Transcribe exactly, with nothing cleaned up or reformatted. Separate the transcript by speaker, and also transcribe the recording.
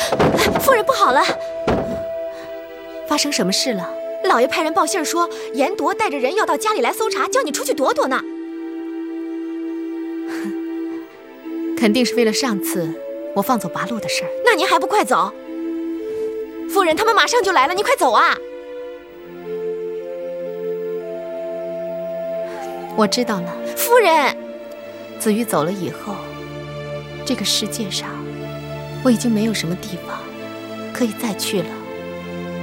Speaker 1: 夫人不好了！
Speaker 2: 发生什么事了？
Speaker 1: 老爷派人报信说，严铎带着人要到家里来搜查，叫你出去躲躲呢。
Speaker 2: 肯定是为了上次我放走八路的事儿。
Speaker 1: 那您还不快走？夫人，他们马上就来了，你快走啊！
Speaker 2: 我知道了。
Speaker 1: 夫人，
Speaker 2: 子玉走了以后，这个世界上，我已经没有什么地方可以再去了。